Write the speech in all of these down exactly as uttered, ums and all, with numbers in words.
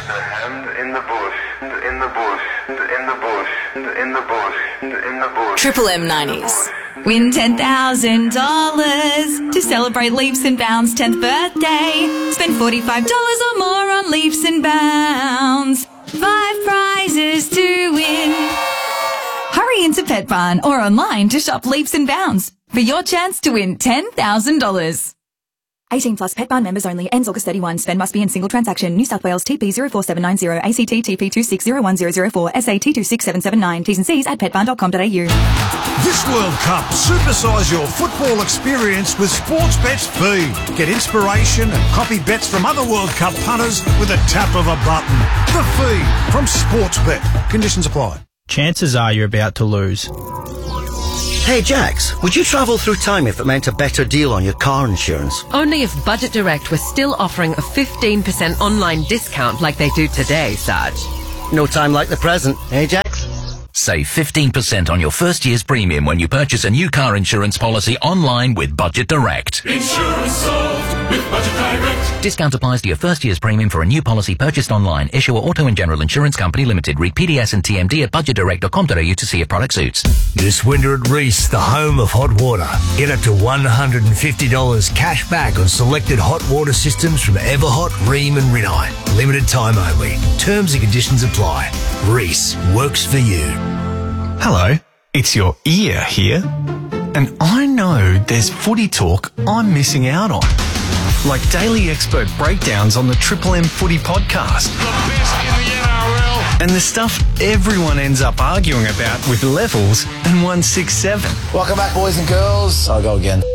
The hand in the bush, in the bush, in the bush, in the bush, in the bush. Triple M nineties. Win ten thousand dollars to celebrate Leaps and Bounds' tenth birthday. Spend forty-five dollars or more on Leaps and Bounds. Five prizes to win. Hurry into Pet Barn or online to shop Leaps and Bounds for your chance to win ten thousand dollars. eighteen plus Pet Barn members only. Ends August thirty-first. Spend must be in single transaction. New South Wales T P zero four seven nine zero, A C T T P two six zero one zero zero four, S A T two six seven seven nine. T's and C's at pet barn dot com dot a u. This World Cup, supersize your football experience with Sportsbet's Feed. Get inspiration and copy bets from other World Cup punters with a tap of a button. The Feed from Sportsbet. Conditions apply. Chances are you're about to lose. Hey Jax, would you travel through time if it meant a better deal on your car insurance? Only if Budget Direct was still offering a fifteen percent online discount like they do today, Sarge. No time like the present, eh Jax? Save fifteen percent on your first year's premium when you purchase a new car insurance policy online with Budget Direct. Insurance solved with Budget Direct. Discount applies to your first year's premium for a new policy purchased online. Issuer Auto and General Insurance Company Limited. Read P D S and T M D at budget direct dot com dot a u to see if product suits. This winter at Reese, the home of hot water. Get up to one hundred fifty dollars cash back on selected hot water systems from Everhot, Rheem and Rinnai. Limited time only. Terms and conditions apply. Reese works for you. Hello, it's your ear here. And I know there's footy talk I'm missing out on. Like daily expert breakdowns on the Triple M Footy podcast. The best in the N R L. And the stuff everyone ends up arguing about with Levels and one six seven. Welcome back, boys and girls. I'll go again.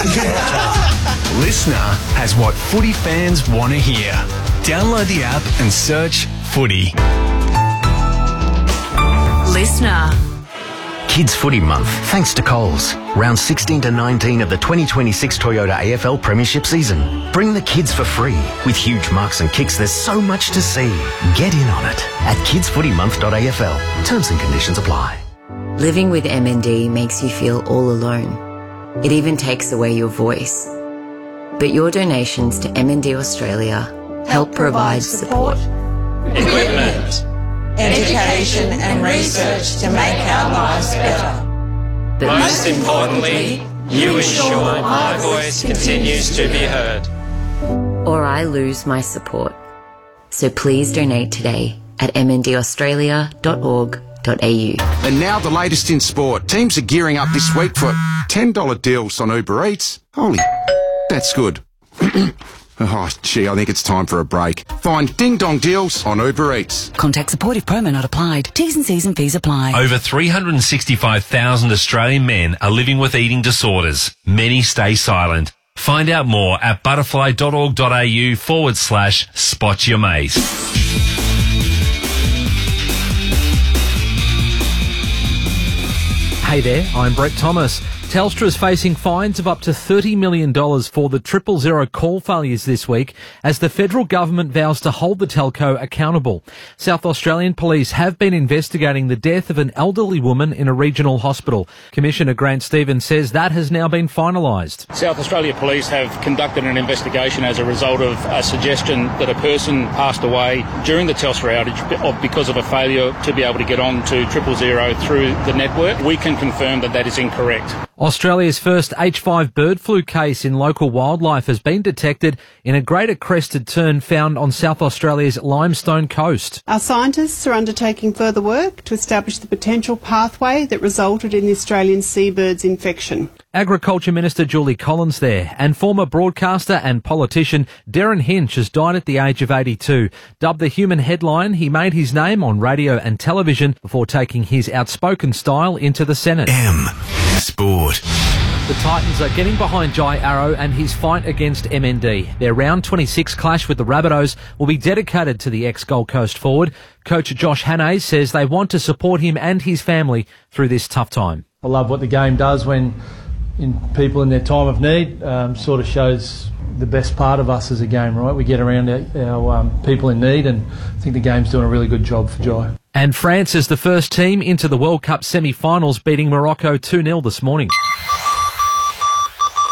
Listener has what footy fans want to hear. Download the app and search Footy. Listener. Kids Footy Month, thanks to Coles. Round sixteen to nineteen of the twenty twenty-six Toyota A F L Premiership season. Bring the kids for free. With huge marks and kicks, there's so much to see. Get in on it at kids footy month dot a f l. Terms and conditions apply. Living with M N D makes you feel all alone. It even takes away your voice. But your donations to M N D Australia help provide support. Equipment, education and research to make our lives better. But most importantly, you ensure my voice continues to be heard. Or I lose my support. So please donate today at m n d australia dot org dot a u. And now the latest in sport. Teams are gearing up this week for ten dollar deals on Uber Eats. Holy, that's good. Oh, gee, I think it's time for a break. Find Ding Dong Deals on Uber Eats. Contact support if promo not applied. T's and C's and fees apply. Over three hundred sixty-five thousand Australian men are living with eating disorders. Many stay silent. Find out more at butterfly dot org dot a u forward slash spot your mate. Hey there, I'm Brett Thomas. Telstra is facing fines of up to thirty million dollars for the triple zero call failures this week as the federal government vows to hold the telco accountable. South Australian police have been investigating the death of an elderly woman in a regional hospital. Commissioner Grant Stevens says that has now been finalised. South Australia Police have conducted an investigation as a result of a suggestion that a person passed away during the Telstra outage because of a failure to be able to get on to triple zero through the network. We can confirm that that is incorrect. Australia's first H five bird flu case in local wildlife has been detected in a greater crested tern found on South Australia's Limestone coast. Our scientists are undertaking further work to establish the potential pathway that resulted in the Australian seabirds infection. Agriculture Minister Julie Collins there, and former broadcaster and politician Darren Hinch has died at the age of eighty-two. Dubbed the human headline, he made his name on radio and television before taking his outspoken style into the Senate. M. Sport. The Titans are getting behind Jai Arrow and his fight against M N D. Their round twenty-six clash with the Rabbitohs will be dedicated to the ex-Gold Coast forward. Coach Josh Hannay says they want to support him and his family through this tough time. I love what the game does when in people in their time of need, um, sort of shows the best part of us as a game, right? We get around our, our um, people in need, and I think the game's doing a really good job for Jai. And France is the first team into the World Cup semi-finals, beating Morocco two nil this morning.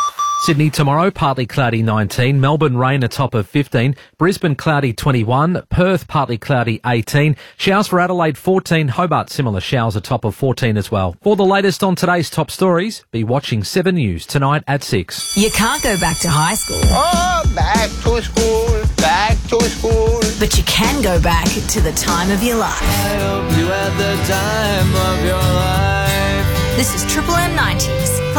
Sydney tomorrow, partly cloudy nineteen. Melbourne rain a top of fifteen. Brisbane cloudy twenty-one. Perth partly cloudy eighteen. Showers for Adelaide fourteen. Hobart similar showers a top of fourteen as well. For the latest on today's top stories, be watching seven News tonight at six. You can't go back to high school. Oh, back to school, back to school. But you can go back to the time of your life. I hope you had the time of your life. This is Triple M nineties.